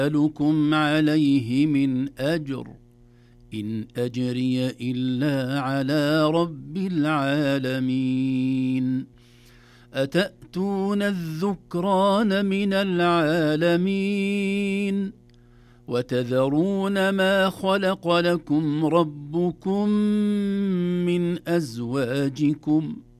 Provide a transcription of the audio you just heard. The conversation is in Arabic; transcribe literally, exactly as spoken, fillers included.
أسألكم عليه من أجر إن أجري إلا على رب العالمين أتأتون الذكران من العالمين وتذرون ما خلق لكم ربكم من أزواجكم